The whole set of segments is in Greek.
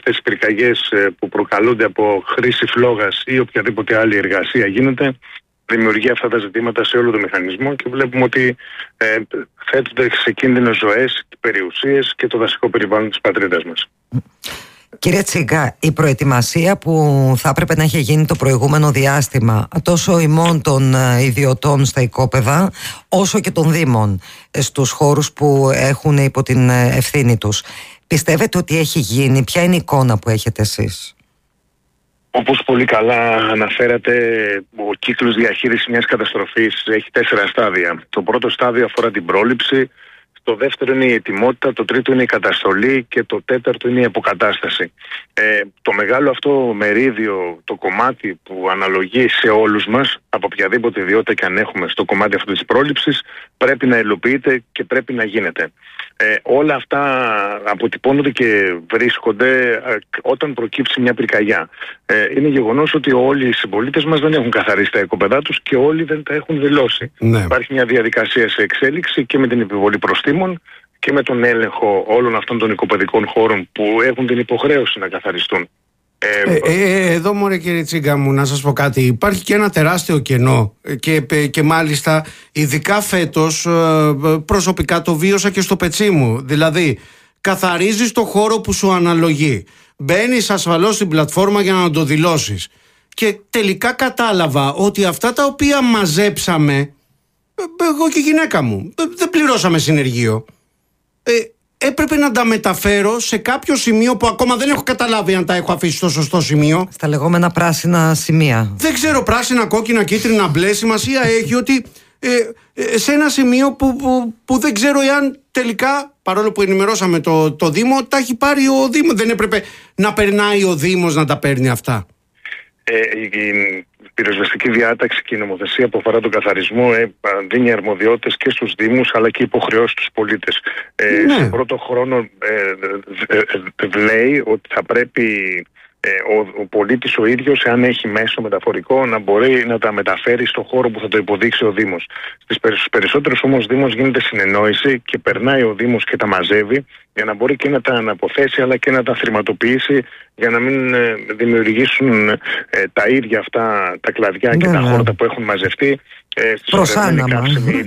αυτές οι πυρκαγιές που προκαλούνται από χρήση φλόγας ή οποιαδήποτε άλλη εργασία γίνεται, δημιουργεί αυτά τα ζητήματα σε όλο το μηχανισμό και βλέπουμε ότι θέτονται σε κίνδυνο ζωές, περιουσίες και το δασικό περιβάλλον της πατρίδας μας. Κύριε Τσίγκα, η προετοιμασία που θα έπρεπε να έχει γίνει το προηγούμενο διάστημα τόσο ημών των ιδιωτών στα οικόπεδα όσο και των δήμων στους χώρους που έχουν υπό την ευθύνη τους, πιστεύετε ότι έχει γίνει? Ποια είναι η εικόνα που έχετε εσείς? Όπως πολύ καλά αναφέρατε, ο κύκλος διαχείρισης μιας καταστροφής έχει 4 στάδια. Το πρώτο στάδιο αφορά την πρόληψη, το δεύτερο είναι η ετοιμότητα, το τρίτο είναι η καταστολή και το τέταρτο είναι η αποκατάσταση. Το μεγάλο αυτό μερίδιο, το κομμάτι που αναλογεί σε όλους μας, από οποιαδήποτε ιδιότητα και αν έχουμε στο κομμάτι αυτό της πρόληψης, πρέπει να υλοποιείται και πρέπει να γίνεται. Όλα αυτά αποτυπώνονται και βρίσκονται όταν προκύψει μια πυρκαγιά. Είναι γεγονός ότι όλοι οι συμπολίτες μας δεν έχουν καθαρίσει τα οικόπεδά τους και όλοι δεν τα έχουν δηλώσει. Ναι. Υπάρχει μια διαδικασία σε εξέλιξη και με την επιβολή προστίμων και με τον έλεγχο όλων αυτών των οικοπεδικών χώρων που έχουν την υποχρέωση να καθαριστούν. Εδώ μωρέ κύριε Τσίγκα μου, να σας πω κάτι. Υπάρχει και ένα τεράστιο κενό και μάλιστα ειδικά φέτος προσωπικά το βίωσα και στο πετσί μου. Δηλαδή καθαρίζεις το χώρο που σου αναλογεί, μπαίνεις ασφαλώς στην πλατφόρμα για να το δηλώσεις και τελικά κατάλαβα ότι αυτά τα οποία μαζέψαμε, εγώ και η γυναίκα μου δεν πληρώσαμε συνεργείο, έπρεπε να τα μεταφέρω σε κάποιο σημείο που ακόμα δεν έχω καταλάβει αν τα έχω αφήσει στο σωστό σημείο. Στα λεγόμενα πράσινα σημεία. Δεν ξέρω, πράσινα, κόκκινα, κίτρινα, μπλε, σημασία έχει ότι σε ένα σημείο που δεν ξέρω εάν τελικά, παρόλο που ενημερώσαμε το Δήμο, τα έχει πάρει ο Δήμος. Δεν έπρεπε να περνάει ο Δήμος να τα παίρνει αυτά? Η πυροσβεστική διάταξη και η νομοθεσία που αφορά τον καθαρισμό δίνει αρμοδιότητες και στους Δήμους αλλά και υποχρεώσεις στους πολίτες. Σε πρώτο χρόνο λέει ότι θα πρέπει ο πολίτης ο ίδιος, εάν έχει μέσο μεταφορικό, να μπορεί να τα μεταφέρει στο χώρο που θα το υποδείξει ο Δήμος. Στους περισσότερους όμως Δήμους γίνεται συνεννόηση και περνάει ο Δήμος και τα μαζεύει για να μπορεί και να τα αναποθέσει αλλά και να τα θρηματοποιήσει, για να μην δημιουργήσουν τα ίδια αυτά τα κλαδιά και τα χόρτα που έχουν μαζευτεί προς άναμα.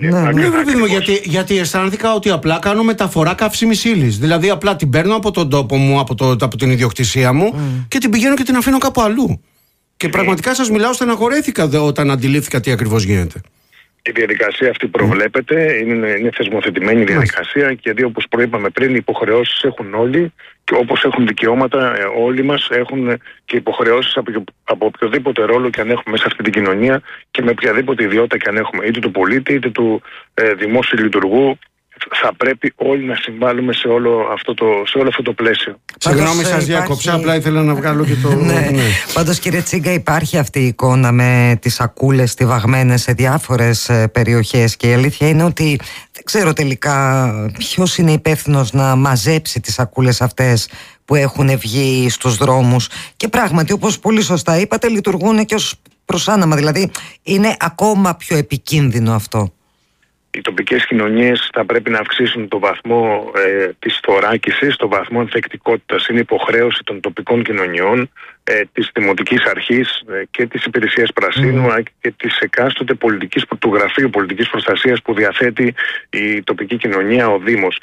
Γιατί αισθάνθηκα ότι απλά κάνω μεταφορά καύσιμης ύλης. Δηλαδή απλά την παίρνω από τον τόπο μου, από την ιδιοκτησία μου και την πηγαίνω και την αφήνω κάπου αλλού. Και πραγματικά σας μιλάω, στεναχωρέθηκα όταν αντιλήφθηκα τι ακριβώς γίνεται. Η διαδικασία αυτή προβλέπεται, είναι θεσμοθετημένη διαδικασία, γιατί όπως προείπαμε πριν, οι υποχρεώσεις έχουν όλοι και όπως έχουν δικαιώματα όλοι μας, έχουν και υποχρεώσεις από οποιοδήποτε ρόλο και αν έχουμε μέσα σε αυτή την κοινωνία και με οποιαδήποτε ιδιότητα και αν έχουμε, είτε του πολίτη είτε του δημόσιου λειτουργού. Θα πρέπει όλοι να συμβάλλουμε σε όλο αυτό το πλαίσιο. Συγγνώμη, σας διακόψα, απλά ήθελα να βγάλω και το... Πάντως κύριε Τσίγκα, υπάρχει αυτή η εικόνα με τις σακούλες στιβαγμένες σε διάφορες περιοχές και η αλήθεια είναι ότι δεν ξέρω τελικά ποιος είναι υπεύθυνος να μαζέψει τις σακούλες αυτές που έχουν βγει στους δρόμους και πράγματι, όπως πολύ σωστά είπατε, λειτουργούν και ως προσάναμα, δηλαδή είναι ακόμα πιο επικίνδυνο αυτό. Οι τοπικές κοινωνίες θα πρέπει να αυξήσουν το βαθμό της θωράκισης, το βαθμό ανθεκτικότητας. Είναι υποχρέωση των τοπικών κοινωνιών, της Δημοτικής Αρχής και της Υπηρεσίας Πρασίνου και της εκάστοτε του Γραφείου Πολιτικής Προστασίας που διαθέτει η τοπική κοινωνία, ο Δήμος.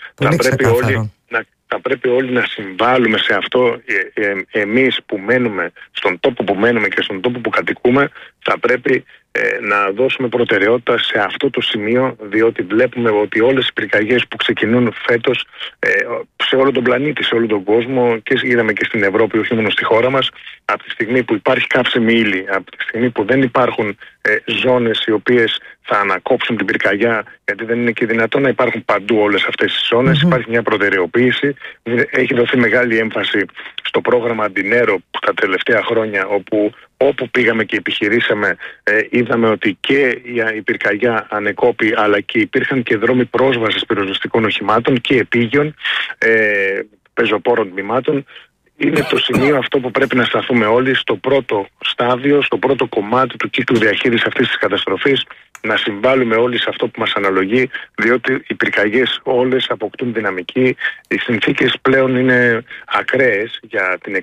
Θα πρέπει όλοι να συμβάλλουμε σε αυτό. Εμείς που μένουμε στον τόπο που μένουμε και στον τόπο που κατοικούμε, θα πρέπει να δώσουμε προτεραιότητα σε αυτό το σημείο, διότι βλέπουμε ότι όλες οι πυρκαγιές που ξεκινούν φέτος σε όλο τον πλανήτη, σε όλο τον κόσμο και είδαμε και στην Ευρώπη, όχι μόνο στη χώρα μας, από τη στιγμή που υπάρχει καύσιμη ύλη, από τη στιγμή που δεν υπάρχουν ζώνες οι οποίες θα ανακόψουν την πυρκαγιά, γιατί δεν είναι και δυνατόν να υπάρχουν παντού όλες αυτές τις ζώνες, υπάρχει μια προτεραιοποίηση. Έχει δοθεί μεγάλη έμφαση στο πρόγραμμα Αντινέρο τα τελευταία χρόνια, όπου πήγαμε και επιχειρήσαμε, είδαμε ότι και η πυρκαγιά ανεκόπη, αλλά και υπήρχαν και δρόμοι πρόσβασης πυροσβεστικών οχημάτων και επίγειων πεζοπόρων τμήματων. Είναι το σημείο αυτό που πρέπει να σταθούμε όλοι στο πρώτο στάδιο, στο πρώτο κομμάτι του κύκλου διαχείρισης αυτής της καταστροφής, να συμβάλλουμε όλοι σε αυτό που μας αναλογεί, διότι οι πυρκαγιές όλες αποκτούν δυναμική, οι συνθήκες πλέον είναι ακραίες για την